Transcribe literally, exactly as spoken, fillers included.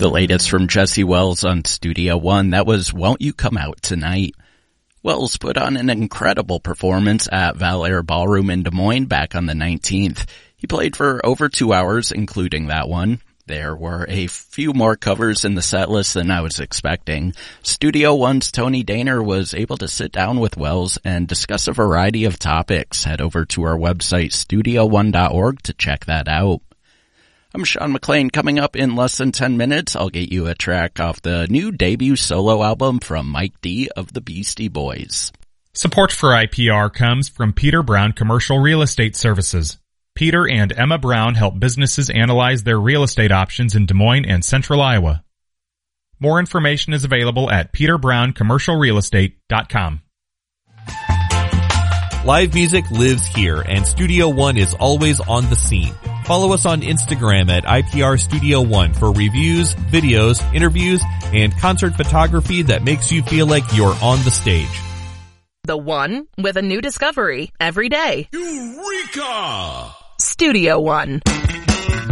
The latest from Jesse Wells on Studio One, that was Won't You Come Out Tonight. Wells put on an incredible performance at Valair Ballroom in Des Moines back on the nineteenth. He played for over two hours, including that one. There were a few more covers in the set list than I was expecting. Studio One's Tony Daner was able to sit down with Wells and discuss a variety of topics. Head over to our website, studio one dot org, to check that out. I'm Sean McLean. Coming up in less than ten minutes, I'll get you a track off the new debut solo album from Mike D of the Beastie Boys. Support for I P R comes from Peter Brown Commercial Real Estate Services. Peter and Emma Brown help businesses analyze their real estate options in Des Moines and Central Iowa. More information is available at peter brown commercial real estate dot com. Live music lives here, and Studio One is always on the scene. Follow us on Instagram at I P R Studio One for reviews, videos, interviews, and concert photography that makes you feel like you're on the stage. The One with a new discovery every day. Eureka! Studio One.